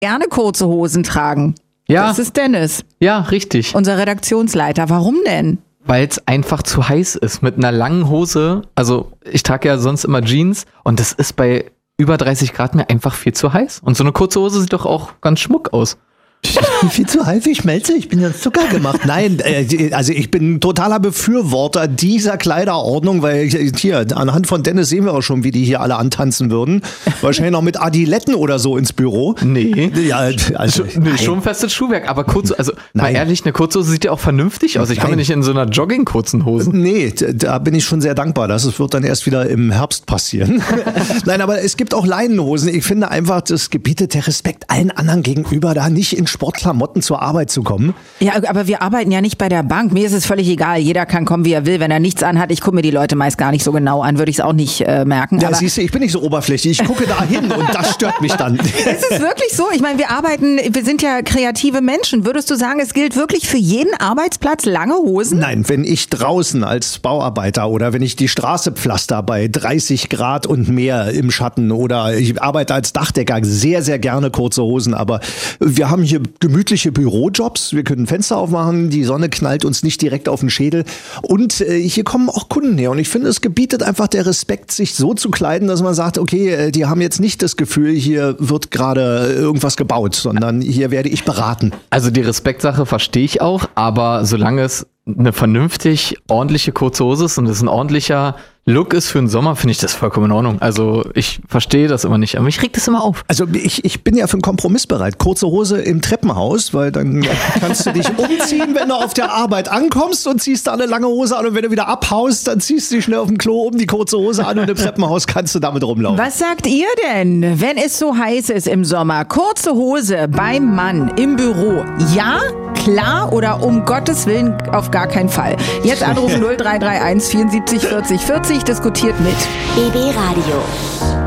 gerne kurze Hosen tragen. Ja. Das ist Dennis. Ja, richtig. Unser Redaktionsleiter. Warum denn? Weil es einfach zu heiß ist mit einer langen Hose. Also ich trage ja sonst immer Jeans und das ist bei über 30 Grad mir einfach viel zu heiß. Und so eine kurze Hose sieht doch auch ganz schmuck aus. Ich bin viel zu heiß, ich schmelze, ich bin ja Zucker gemacht. Nein, also ich bin totaler Befürworter dieser Kleiderordnung, weil hier, anhand von Dennis sehen wir auch schon, wie die hier alle antanzen würden. Wahrscheinlich noch mit Adiletten oder so ins Büro. Nee. Ja, also, Nee, schon festes Schuhwerk, aber kurz, also mal ehrlich, eine kurze Hose sieht ja auch vernünftig aus. Ich komme nicht in so einer Jogging-kurzen Hose. Nee, da bin ich schon sehr dankbar. Das wird dann erst wieder im Herbst passieren. Nein, aber es gibt auch Leinenhosen. Ich finde einfach, das gebietet der Respekt allen anderen gegenüber, da nicht in Sportklamotten zur Arbeit zu kommen. Ja, aber wir arbeiten ja nicht bei der Bank. Mir ist es völlig egal. Jeder kann kommen, wie er will. Wenn er nichts anhat, ich gucke mir die Leute meist gar nicht so genau an, würde ich es auch nicht merken. Ja, aber siehst du, ich bin nicht so oberflächlich. Ich gucke da hin und das stört mich dann. ist es wirklich so? Ich meine, wir sind ja kreative Menschen. Würdest du sagen, es gilt wirklich für jeden Arbeitsplatz lange Hosen? Nein, wenn ich draußen als Bauarbeiter oder wenn ich die Straße pflaster bei 30 Grad und mehr im Schatten oder ich arbeite als Dachdecker, sehr, sehr gerne kurze Hosen, aber wir haben hier gemütliche Bürojobs, wir können Fenster aufmachen, die Sonne knallt uns nicht direkt auf den Schädel und hier kommen auch Kunden her und ich finde, es gebietet einfach der Respekt, sich so zu kleiden, dass man sagt, okay, die haben jetzt nicht das Gefühl, hier wird gerade irgendwas gebaut, sondern hier werde ich beraten. Also die Respektsache verstehe ich auch, aber solange es eine vernünftig ordentliche kurze Hose ist und es ein ordentlicher Look ist für den Sommer, finde ich das vollkommen in Ordnung. Also ich verstehe das immer nicht, aber mich regt das immer auf. Also ich bin ja für einen Kompromiss bereit. Kurze Hose im Treppenhaus, weil dann kannst du dich umziehen, wenn du auf der Arbeit ankommst und ziehst da eine lange Hose an und wenn du wieder abhaust, dann ziehst du dich schnell auf dem Klo um die kurze Hose an und im Treppenhaus kannst du damit rumlaufen. Was sagt ihr denn, wenn es so heiß ist im Sommer? Kurze Hose beim Mann im Büro. Ja? Klar oder um Gottes Willen auf gar keinen Fall? Jetzt anrufen 0331 74 40 40, diskutiert mit BB Radio.